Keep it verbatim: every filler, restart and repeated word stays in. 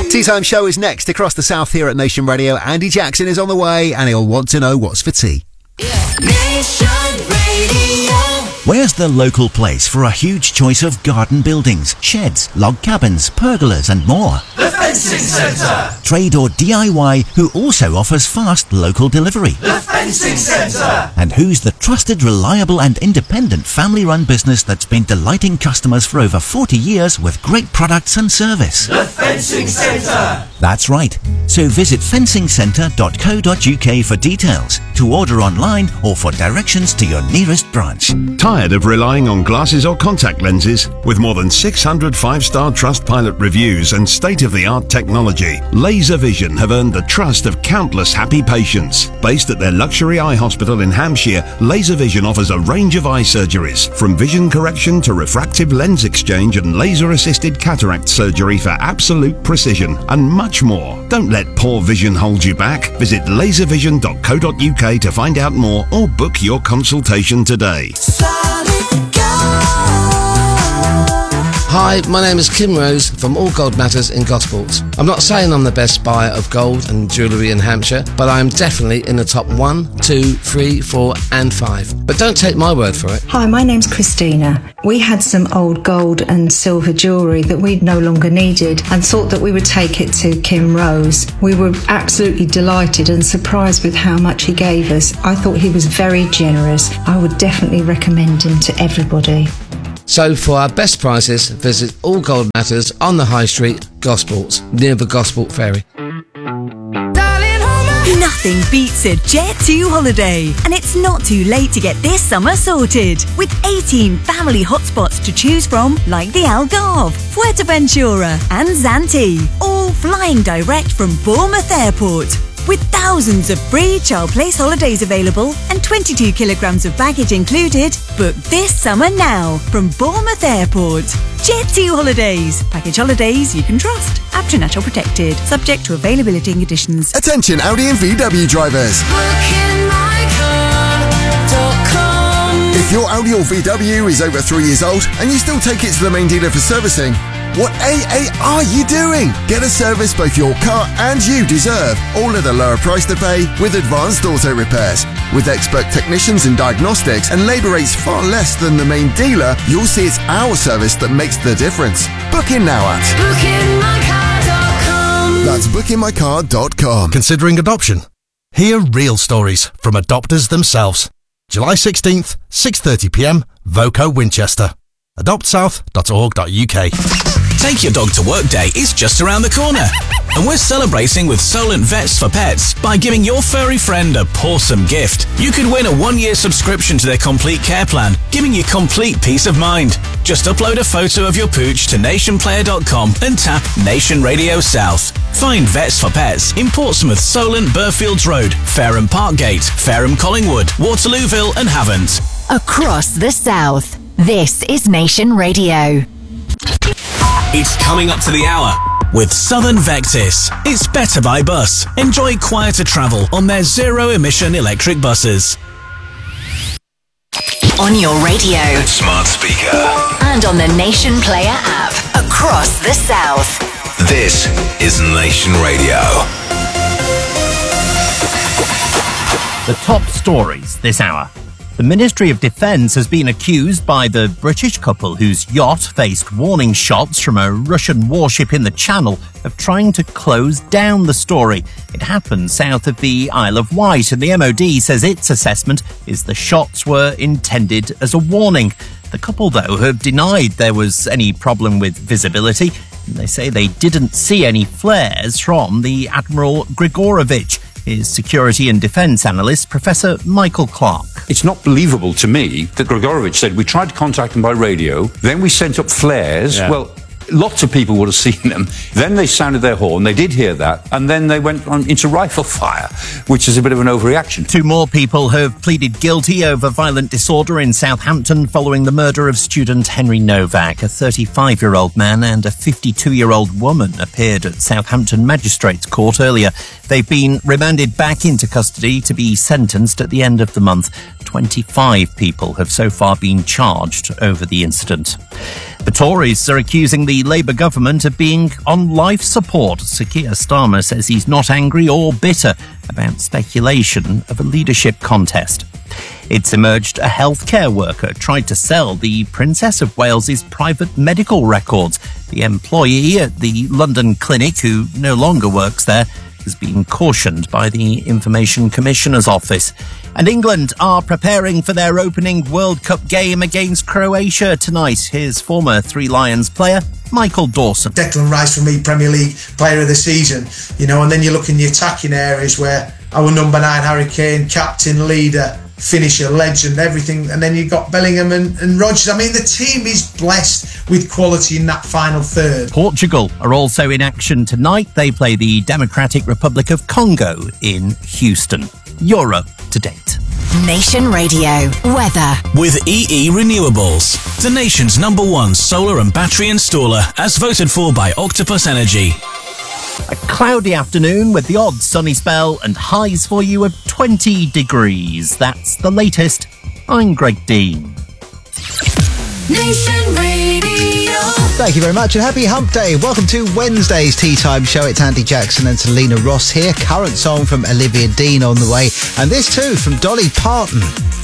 Tea Time Show is next across the south here at Nation Radio. Andy Jackson is on the way and he'll want to know what's for tea. Yeah. Nation Radio. Where's the local place for a huge choice of garden buildings, sheds, log cabins, pergolas and more? The Fencing Centre. Trade or D I Y who also offers fast local delivery. The Fencing Centre. And who's the trusted, reliable and independent family-run business that's been delighting customers for over forty years with great products and service? The Fencing Centre. That's right. So visit fencing centre dot co dot uk for details, to order online or for directions to your nearest branch. Tired of relying on glasses or contact lenses? With more than six hundred five-star Trustpilot reviews and state-of-the-art technology, Laser Vision have earned the trust of countless happy patients. Based at their luxury eye hospital in Hampshire, Laser Vision offers a range of eye surgeries, from vision correction to refractive lens exchange and laser-assisted cataract surgery for absolute precision, and much more. Don't let poor vision hold you back. Visit laser vision dot co dot uk to find out more or book your consultation today. Hi, my name is Kim Rose from All Gold Matters in Gosport. I'm not saying I'm the best buyer of gold and jewellery in Hampshire, but I am definitely in the top one, two, three, four and five. But don't take my word for it. Hi, my name's Christina. We had some old gold and silver jewellery that we no longer needed and thought that we would take it to Kim Rose. We were absolutely delighted and surprised with how much he gave us. I thought he was very generous. I would definitely recommend him to everybody. So for our best prices, visit All Gold Matters on the High Street, Gosport, near the Gosport Ferry. Nothing beats a Jet two holiday, and it's not too late to get this summer sorted. With eighteen family hotspots to choose from, like the Algarve, Fuerteventura and Zante, all flying direct from Bournemouth Airport. With thousands of free child place holidays available and twenty-two kilograms of baggage included, book this summer now from Bournemouth Airport. Jet two Holidays. Package holidays you can trust. APTRA protected. Subject to availability and conditions. Attention Audi and V W drivers. If your Audi or V W is over three years old and you still take it to the main dealer for servicing, what A A are you doing? Get a service both your car and you deserve, all at a lower price to pay with Advanced Auto Repairs. With expert technicians and diagnostics and labour rates far less than the main dealer, you'll see it's our service that makes the difference. Book in now at booking my car dot com. That's booking my car dot com. Considering adoption? Hear real stories from adopters themselves. July sixteenth, six thirty p m, Voco Winchester. adopt south dot org dot uk. Take Your Dog to Work Day is just around the corner. And we're celebrating with Solent Vets for Pets by giving your furry friend a pawsome gift. You could win a one-year subscription to their complete care plan, giving you complete peace of mind. Just upload a photo of your pooch to nation player dot com and tap Nation Radio South. Find Vets for Pets in Portsmouth, Solent, Burfields Road, Fareham Parkgate, Fareham Collingwood, Waterlooville and Havant. Across the South, this is Nation Radio. It's coming up to the hour with Southern Vectis. It's better by bus. Enjoy quieter travel on their zero-emission electric buses. On your radio, smart speaker, and on the Nation Player app. Across the South. This is Nation Radio. The top stories this hour. The Ministry of Defence has been accused by the British couple whose yacht faced warning shots from a Russian warship in the Channel of trying to close down the story. It happened south of the Isle of Wight, and the M O D says its assessment is the shots were intended as a warning. The couple, though, have denied there was any problem with visibility. They say they didn't see any flares from the Admiral Grigorovich. Is security and defence analyst Professor Michael Clark. It's not believable to me that Grigorovich said we tried to contact them by radio, then we sent up flares. Yeah. Well, lots of people would have seen them. Then they sounded their horn, they did hear that, and then they went on into rifle fire, which is a bit of an overreaction. Two more people have pleaded guilty over violent disorder in Southampton following the murder of student Henry Novak. A thirty-five-year-old man and a fifty-two-year-old woman appeared at Southampton Magistrates Court earlier. They've been remanded back into custody to be sentenced at the end of the month. twenty-five people have so far been charged over the incident. The Tories are accusing the the Labour government of being on life support. Sir Keir Starmer says he's not angry or bitter about speculation of a leadership contest. It's emerged a healthcare worker tried to sell the Princess of Wales's private medical records. The employee at the London clinic, who no longer works there, has been cautioned by the Information Commissioner's Office. And England are preparing for their opening World Cup game against Croatia tonight. Here's former Three Lions player Michael Dawson. Declan Rice, for me, Premier League player of the season. You know, and then you look in the attacking areas where our number nine, Harry Kane, captain, leader, finisher, legend, everything. And then you've got Bellingham and, and Rodgers. I mean, the team is blessed with quality in that final third. Portugal are also in action tonight. They play the Democratic Republic of Congo in Houston. You're up to date. Nation Radio weather with E E Renewables, the nation's number one solar and battery installer, as voted for by Octopus Energy. A cloudy afternoon with the odd sunny spell and highs for you of twenty degrees. That's the latest. I'm Greg Dean. Nation Radio. Thank you very much and happy hump day. Welcome to Wednesday's Tea Time Show. It's Andy Jackson and Selena Ross here. Current song from Olivia Dean on the way. And this too from Dolly Parton.